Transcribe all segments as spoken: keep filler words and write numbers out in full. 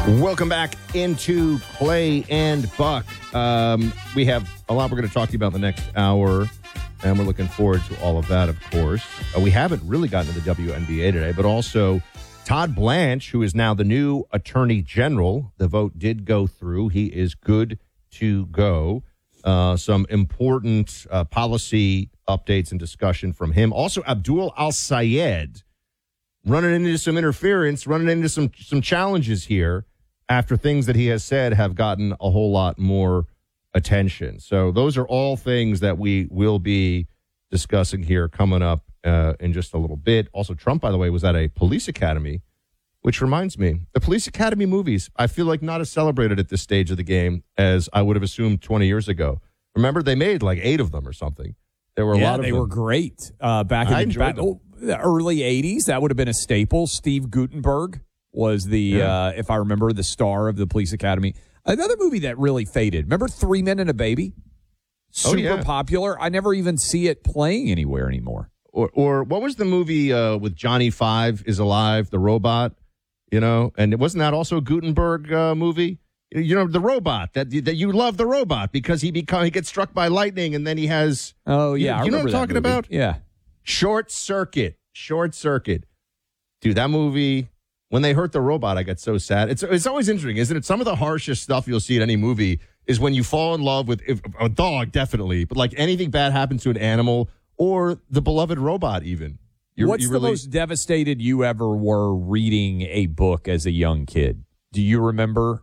Welcome back into Clay and Buck. Um, we have a lot we're going to talk to you about in the next hour, and we're looking forward to all of that, of course. Uh, we haven't really gotten to the W N B A today, but also Todd Blanche, who is now the new Attorney General. The vote did go through. He is good to go. Uh, some important uh, policy updates and discussion from him. Also, Abdul Al-Sayed running into some interference, running into some some challenges here after things that he has said have gotten a whole lot more attention. So those are all things that we will be discussing here coming up uh, in just a little bit. Also, Trump, by the way, was at a police academy, which reminds me, the police academy movies, I feel like not as celebrated at this stage of the game as I would have assumed twenty years ago. Remember, they made like eight of them or something. There were a yeah, lot of they them. were great uh, back in I the, back, oh, the early eighties. That would have been a staple. Steve Guttenberg was the, yeah. uh, if I remember, the star of the police academy. Another movie that really faded. Remember Three Men and a Baby? Super oh, yeah. popular. I never even see it playing anywhere anymore. Or, or what was the movie uh, with Johnny Five is Alive, the robot? You know, and wasn't that also a Gutenberg uh, movie? You know, the robot that that you love the robot because he become he gets struck by lightning and then he has. Oh yeah, you, I you know what I'm talking movie. about? Yeah, Short Circuit, Short Circuit, dude. That movie. When they hurt the robot, I got so sad. It's it's always interesting, isn't it? Some of the harshest stuff you'll see in any movie is when you fall in love with if, a dog, definitely, but like anything bad happens to an animal or the beloved robot, even. You're, What's you the really, most devastated you ever were reading a book as a young kid? Do you remember?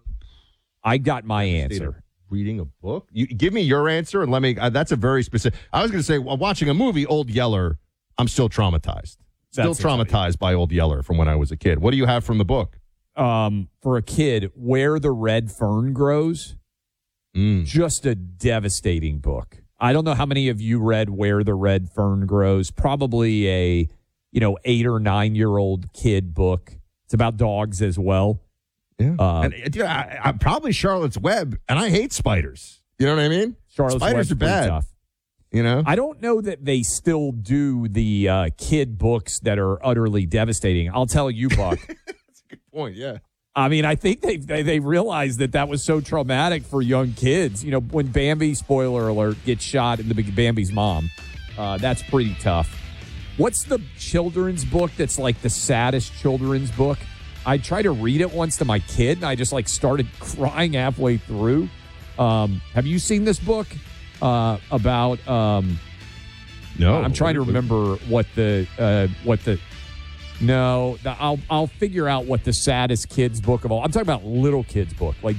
I got my answer. Reading a book? You give me your answer and let me. Uh, that's a very specific. I was going to say, well, watching a movie, Old Yeller. I'm still traumatized. Still That's traumatized by Old Yeller from when I was a kid. What do you have from the book? Um, for a kid, Where the Red Fern Grows. Mm. Just a devastating book. I don't know how many of you read Where the Red Fern Grows. Probably a, you know, eight or nine year old kid book. It's about dogs as well. Yeah, uh, and, yeah, I, I'm probably Charlotte's Web, and I hate spiders. You know what I mean? Charlotte's spiders Web's are bad. tough. You know, I don't know that they still do the uh, kid books that are utterly devastating. I'll tell you, Buck. That's a good point. Yeah. I mean, I think they, they they realized that that was so traumatic for young kids. You know, when Bambi, spoiler alert, gets shot in the big Bambi's mom, uh, that's pretty tough. What's the children's book that's like the saddest children's book? I tried to read it once to my kid, and I just like started crying halfway through. Um, have you seen this book uh, about? Um, no, I'm trying to remember what the uh, what the. No, I'll I'll figure out what the saddest kids book of all. I'm talking about little kids book, like